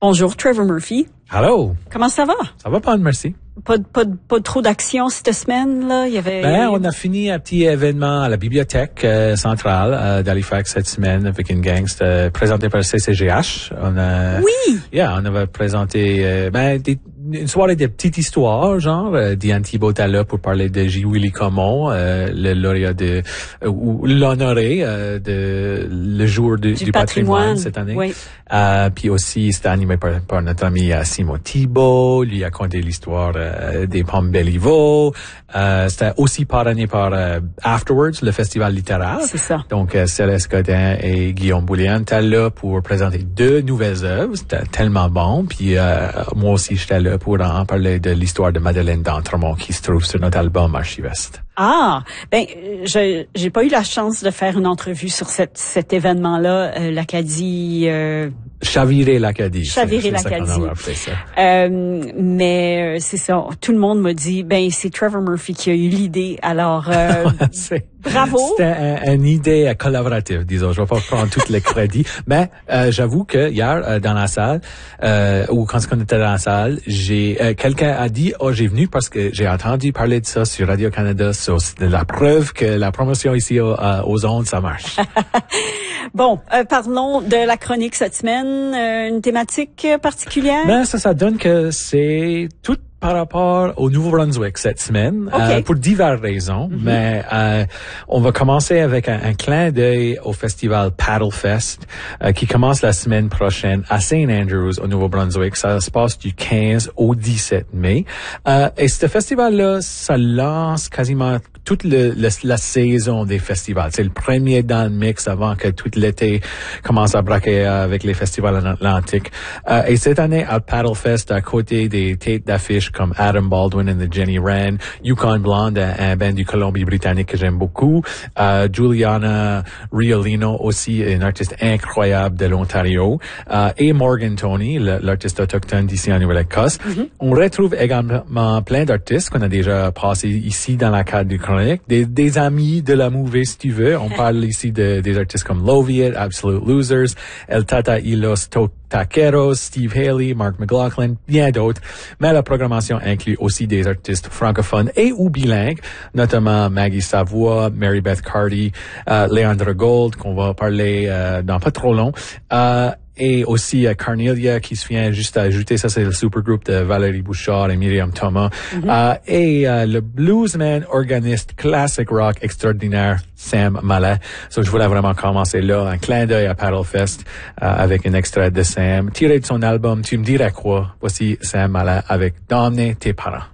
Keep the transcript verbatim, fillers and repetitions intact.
Bonjour, Trevor Murphy. Hello. Comment ça va? Ça va pas, merci. Pas, pas, pas trop d'action cette semaine, là? Il y avait... Ben, on a fini un petit événement à la bibliothèque euh, centrale euh, d'Halifax cette semaine avec une gang. C'était présenté par le C C G H. On a, oui! Yeah, on avait présenté euh, ben, des, une soirée de petites histoires, genre euh, Diane Thibault était là pour parler de J. Willy Comon, euh, le lauréat de... Euh, ou l'honoré euh, de le jour de, du, du patrimoine, patrimoine cette année. Oui. Euh, puis aussi, c'était animé par, par notre ami euh, Simon Thibault. Lui a conté l'histoire euh, des pommes Béliveau. Euh, c'était aussi parrainé par euh, Afterwards, le festival littéraire. C'est ça. Donc, euh, Céleste Godin et Guillaume Boulian étaient là pour présenter deux nouvelles œuvres. C'était tellement bon. Puis euh, moi aussi, j'étais là pour en parler de l'histoire de Madeleine d'Entremont qui se trouve sur notre album Archiveste. Ah, ben, je j'ai pas eu la chance de faire une entrevue sur cette, cet événement-là, euh, l'Acadie. Euh, Chavirer l'Acadie. Chavirer l'Acadie. Euh, mais euh, c'est ça. Tout le monde m'a dit, ben c'est Trevor Murphy qui a eu l'idée. Alors, euh, bravo. C'était un, une idée collaborative, disons. Je vais pas prendre tout le crédit, mais euh, j'avoue que hier euh, dans la salle, euh, ou quand on était dans la salle, j'ai euh, quelqu'un a dit, oh j'ai venu parce que j'ai entendu parler de ça sur Radio Canada. So, c'est la preuve que la promotion ici aux, aux ondes, ça marche. Bon, euh, parlons de la chronique cette semaine. Euh, une thématique particulière? Ben, ça, ça donne que c'est tout par rapport au Nouveau-Brunswick cette semaine, okay. euh, pour diverses raisons, mm-hmm. mais euh, on va commencer avec un, un clin d'œil au festival Paddlefest euh, qui commence la semaine prochaine à Saint Andrews au Nouveau-Brunswick. Ça se passe du quinze au dix-sept mai. Euh, et ce festival-là, ça lance quasiment toute le, le, la saison des festivals. C'est le premier dans le mix avant que tout l'été commence à braquer avec les festivals atlantiques. Euh, et cette année, à Paddlefest, à côté des têtes d'affiche comme Adam Baldwin and the Jenny Wren, Yukon Blonde, un, un band du Colombie-Britannique que j'aime beaucoup, euh, Juliana Riolino aussi, une artiste incroyable de l'Ontario, euh, et Morgan Tony, l'artiste autochtone d'ici en Nouvelle-Écosse. Mm-hmm. On retrouve également plein d'artistes qu'on a déjà passés ici dans la cadre du chronique, des, des amis de la movie si tu veux. On parle ici de des artistes comme Loviet, Absolute Losers, El Tata y los Taqueros, Steve Haley, Mark McLaughlin, bien d'autres. Mais la programmation inclut aussi des artistes francophones et ou bilingues, notamment Maggie Savoie, Mary Beth Carty, euh, Leandra Gold, qu'on va parler euh, dans pas trop long, euh, et aussi euh, Carnelia qui se vient juste à ajouter, ça c'est le supergroupe de Valérie Bouchard et Myriam Thomas, mm-hmm. euh, et euh, le bluesman, organiste, classic rock extraordinaire Sam Mallet. So, je voulais vraiment commencer là, un clin d'œil à Paddlefest euh, avec un extrait de Sam tiré de son album Tu me dirais quoi. Voici Sam Mallet avec Damner tes parents.